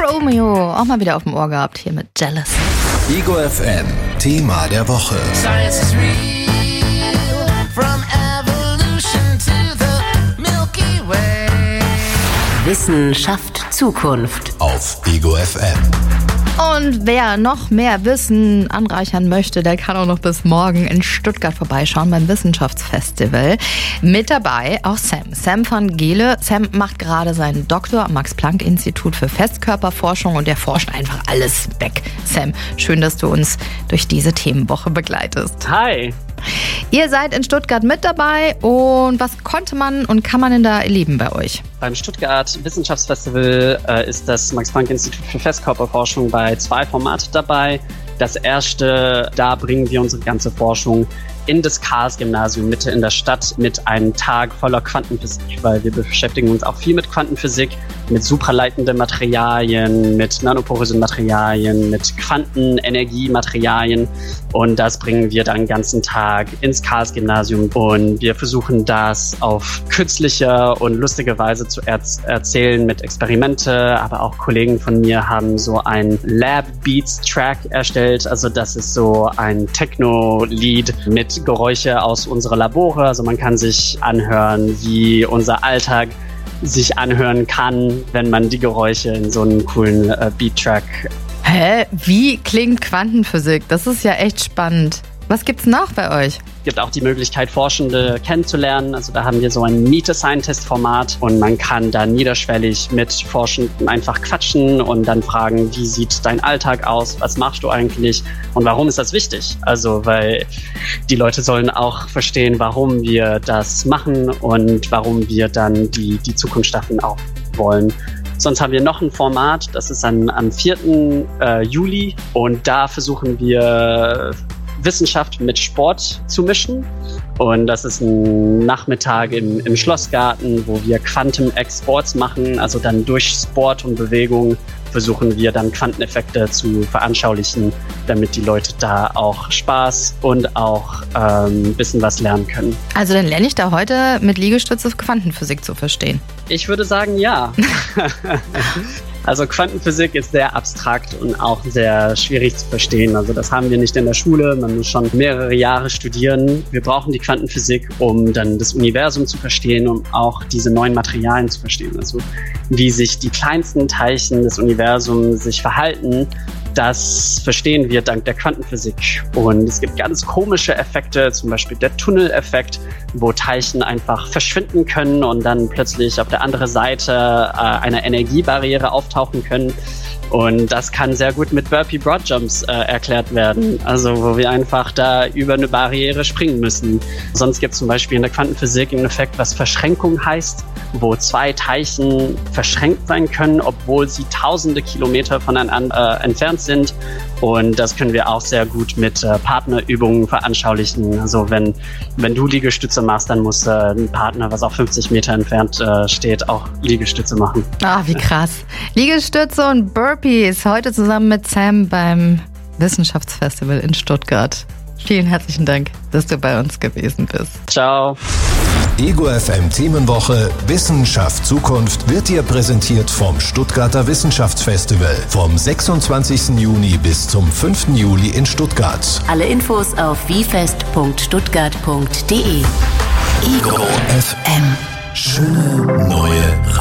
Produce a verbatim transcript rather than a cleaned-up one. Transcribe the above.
Romeo, auch mal wieder auf dem Ohr gehabt, hier mit Jealous. Ego F M, Thema der Woche. Science is real, from evolution to the Milky Way. Wissenschaft Zukunft Auf Ego F M. Und wer noch mehr Wissen anreichern möchte, der kann auch noch bis morgen in Stuttgart vorbeischauen beim Wissenschaftsfestival. Mit dabei auch Sam. Sam van Gele. Sam macht gerade seinen Doktor am Max-Planck-Institut für Festkörperforschung und der forscht einfach alles weg. Sam, schön, dass du uns durch diese Themenwoche begleitest. Hi. Ihr seid in Stuttgart mit dabei und was konnte man und kann man denn da erleben bei euch? Beim Stuttgart Wissenschaftsfestival äh, ist das Max-Planck-Institut für Festkörperforschung bei zwei Formaten dabei. Das erste, da bringen wir unsere ganze Forschung in das Karls-Gymnasium Mitte in der Stadt mit einem Tag voller Quantenphysik, weil wir beschäftigen uns auch viel mit Quantenphysik, mit supraleitenden Materialien, mit nanoporösen Materialien, mit Quantenenergiematerialien und das bringen wir dann den ganzen Tag ins Karls-Gymnasium und wir versuchen das auf künstliche und lustige Weise zu er- erzählen mit Experimente, aber auch Kollegen von mir haben so ein Lab Beats Track erstellt, also das ist so ein Techno-Lied mit Geräusche aus unserer Labore, also man kann sich anhören, wie unser Alltag sich anhören kann, wenn man die Geräusche in so einem coolen äh, Beat-Track. Hä? Wie klingt Quantenphysik? Das ist ja echt spannend. Was gibt's noch bei euch? Es gibt auch die Möglichkeit, Forschende kennenzulernen. Also da haben wir so ein Meet a Scientist-Format und man kann da niederschwellig mit Forschenden einfach quatschen und dann fragen, wie sieht dein Alltag aus, was machst du eigentlich und warum ist das wichtig? Also weil die Leute sollen auch verstehen, warum wir das machen und warum wir dann die, die Zukunft schaffen auch wollen. Sonst haben wir noch ein Format, das ist am, am vierten Juli und da versuchen wir Wissenschaft mit Sport zu mischen. Und das ist ein Nachmittag im, im Schlossgarten, wo wir Quantum Exports machen. Also dann durch Sport und Bewegung versuchen wir dann Quanteneffekte zu veranschaulichen, damit die Leute da auch Spaß und auch ähm, ein bisschen was lernen können. Also dann lerne ich da heute mit Liegestütze Quantenphysik zu verstehen. Ich würde sagen, ja. Also Quantenphysik ist sehr abstrakt und auch sehr schwierig zu verstehen. Also das haben wir nicht in der Schule, man muss schon mehrere Jahre studieren. Wir brauchen die Quantenphysik, um dann das Universum zu verstehen, um auch diese neuen Materialien zu verstehen. Also wie sich die kleinsten Teilchen des Universums sich verhalten, das verstehen wir dank der Quantenphysik. Und es gibt ganz komische Effekte, zum Beispiel der Tunneleffekt, wo Teilchen einfach verschwinden können und dann plötzlich auf der anderen Seite äh, einer Energiebarriere auftauchen können. Und das kann sehr gut mit Burpee Broadjumps äh, erklärt werden, also wo wir einfach da über eine Barriere springen müssen. Sonst gibt es zum Beispiel in der Quantenphysik einen Effekt, was Verschränkung heißt, wo zwei Teilchen verschränkt sein können, obwohl sie tausende Kilometer voneinander äh, entfernt sind. Und das können wir auch sehr gut mit äh, Partnerübungen veranschaulichen. Also wenn, wenn du Liegestütze machst, dann muss äh, ein Partner, was auch fünfzig Meter entfernt äh, steht, auch Liegestütze machen. Ah, wie krass. Liegestütze und Burpees heute zusammen mit Sam beim Wissenschaftsfestival in Stuttgart. Vielen herzlichen Dank, dass du bei uns gewesen bist. Ciao. Ego F M Themenwoche Wissenschaft Zukunft wird dir präsentiert vom Stuttgarter Wissenschaftsfestival vom sechsundzwanzigsten Juni bis zum fünften Juli in Stuttgart. Alle Infos auf wifest punkt stuttgart punkt de. Ego F M. Schöne neue